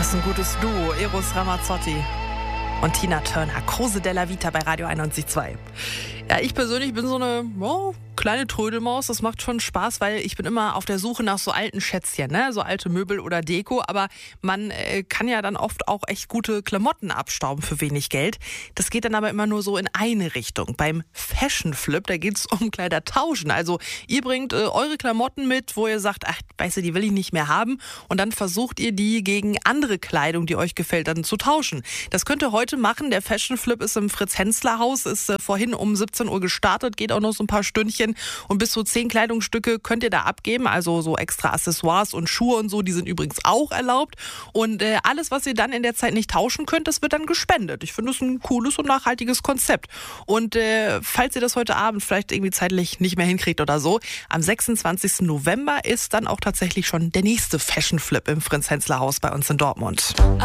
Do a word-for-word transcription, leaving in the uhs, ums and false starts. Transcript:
ist ein gutes Duo, Eros Ramazzotti und Tina Turner, Cose della Vita bei Radio einundneunzig Komma zwei. Ja, ich persönlich bin so eine oh, kleine Trödelmaus. Das macht schon Spaß, weil ich bin immer auf der Suche nach so alten Schätzchen, ne? So alte Möbel oder Deko. Aber man äh, kann ja dann oft auch echt gute Klamotten abstauben für wenig Geld. Das geht dann aber immer nur so in eine Richtung. Beim Fashion Flip, da geht's um Kleidertauschen. Also ihr bringt äh, eure Klamotten mit, wo ihr sagt, ach, weißt du, die will ich nicht mehr haben. Und dann versucht ihr die gegen andere Kleidung, die euch gefällt, dann zu tauschen. Das könnt ihr heute machen. Der Fashion Flip ist im Fritz-Hensler-Haus, ist äh, vorhin um siebzehn Uhr gestartet, geht auch noch so ein paar Stündchen und bis zu zehn Kleidungsstücke könnt ihr da abgeben, also so extra Accessoires und Schuhe und so, die sind übrigens auch erlaubt und äh, alles, was ihr dann in der Zeit nicht tauschen könnt, das wird dann gespendet. Ich finde das ein cooles und nachhaltiges Konzept und äh, falls ihr das heute Abend vielleicht irgendwie zeitlich nicht mehr hinkriegt oder so, am sechsundzwanzigsten November ist dann auch tatsächlich schon der nächste Fashion Flip im Fritz-Hensler-Haus bei uns in Dortmund.